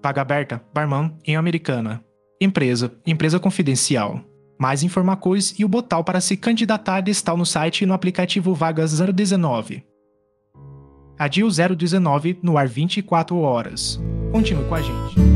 Vaga aberta, barman, em Americana. Empresa confidencial. Mais informações e o botão para se candidatar está no site e no aplicativo Vagas 019. Adio 019 no ar 24 horas. Continue com a gente.